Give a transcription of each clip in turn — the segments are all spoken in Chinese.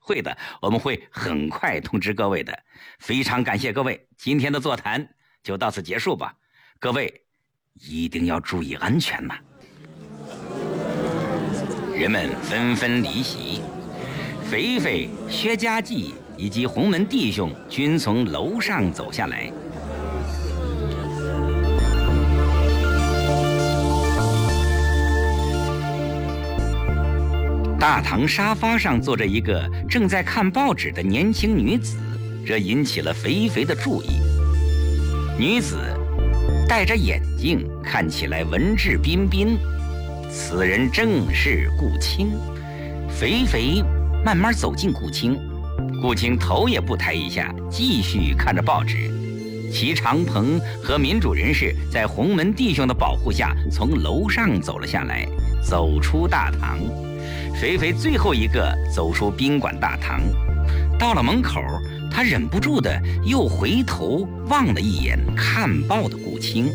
会的，我们会很快通知各位的。非常感谢各位，今天的座谈就到此结束吧。各位一定要注意安全呐。人们纷纷离席，肥肥、薛家记以及洪门弟兄均从楼上走下来。大堂沙发上坐着一个正在看报纸的年轻女子，这引起了肥肥的注意。女子戴着眼镜，看起来文质彬彬，此人正是顾青。肥肥慢慢走近顾青，顾青头也不抬一下，继续看着报纸。齐长鹏和民主人士在洪门弟兄的保护下从楼上走了下来，走出大堂。肥肥最后一个走出宾馆大堂，到了门口，他忍不住的又回头望了一眼看报的顾青。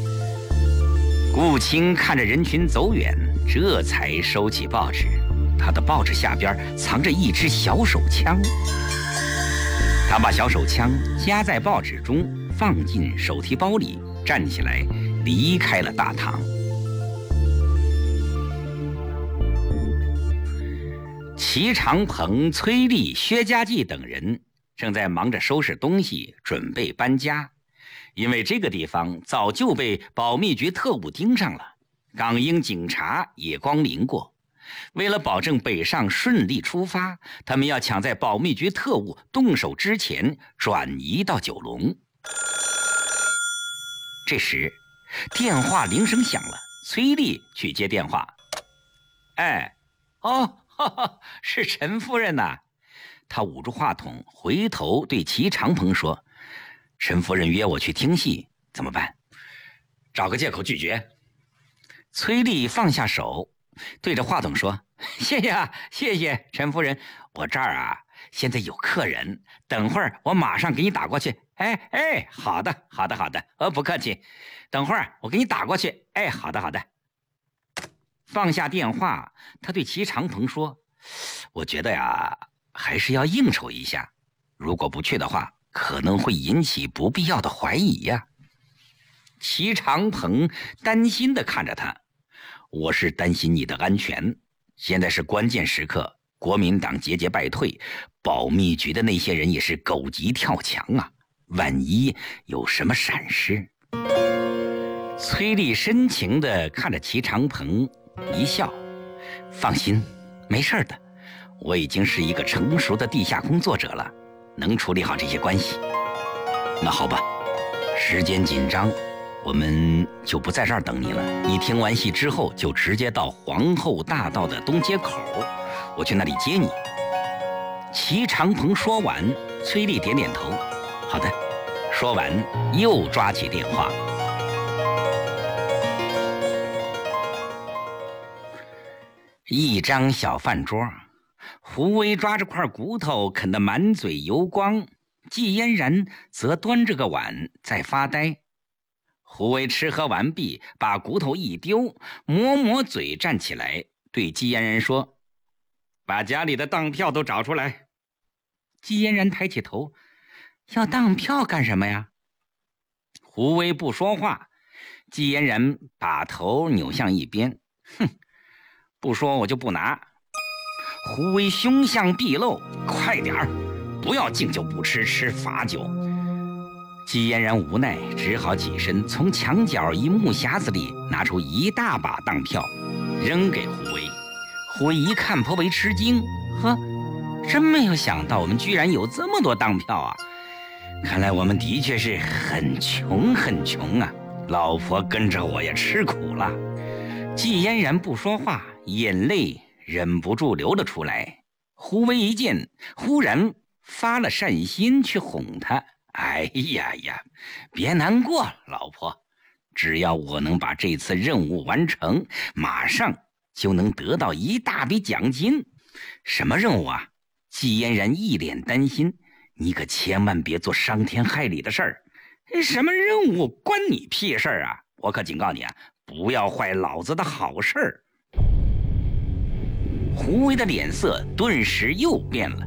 顾青看着人群走远，这才收起报纸。他的报纸下边藏着一支小手枪，他把小手枪夹在报纸中，放进手提包里，站起来离开了大堂。齐长鹏、崔丽、薛家记等人正在忙着收拾东西，准备搬家。因为这个地方早就被保密局特务盯上了，港英警察也光临过。为了保证北上顺利出发，他们要抢在保密局特务动手之前转移到九龙。这时电话铃声响了，崔丽去接电话。哎，哦，哈哈，是陈夫人呐。她捂住话筒，回头对齐长鹏说：陈夫人约我去听戏，怎么办？找个借口拒绝。崔丽放下手，对着话筒说：谢谢啊，谢谢陈夫人，我这儿啊现在有客人，等会儿我马上给你打过去。哎，好的，不客气，等会儿我给你打过去。哎，好的。放下电话，他对齐长鹏说：我觉得呀，还是要应酬一下，如果不去的话，可能会引起不必要的怀疑呀。齐长鹏担心地看着他：我是担心你的安全，现在是关键时刻，国民党节节败退，保密局的那些人也是狗急跳墙啊，万一有什么闪失。崔丽深情地看着齐长鹏一笑：放心，没事的，我已经是一个成熟的地下工作者了，能处理好这些关系。那好吧，时间紧张，我们就不在这儿等你了。你听完戏之后就直接到皇后大道的东街口，我去那里接你。齐长鹏说完，崔丽点点头，好的。说完又抓起电话。一张小饭桌，胡威抓着块骨头啃得满嘴油光，季嫣然则端着个碗在发呆。胡威吃喝完毕，把骨头一丢，抹嘴站起来，对季嫣然说：把家里的当票都找出来。季嫣然抬起头：要当票干什么呀？胡威不说话，季嫣然把头扭向一边：哼，不说我就不拿。胡威凶相毕露：快点儿，不要敬酒不吃，吃罚酒。季嫣然无奈，只好起身，从墙角一木匣子里拿出一大把当票，扔给胡威。胡威一看颇为吃惊：呵，真没有想到我们居然有这么多当票啊！看来我们的确是很穷啊，老婆跟着我也吃苦了。季嫣然不说话，眼泪忍不住流了出来。胡威一见，忽然发了善心去哄他：哎呀，别难过，老婆，只要我能把这次任务完成，马上就能得到一大笔奖金。什么任务啊？季嫣然一脸担心：你可千万别做伤天害理的事儿。什么任务关你屁事儿啊？我可警告你啊，不要坏老子的好事儿。胡威的脸色顿时又变了。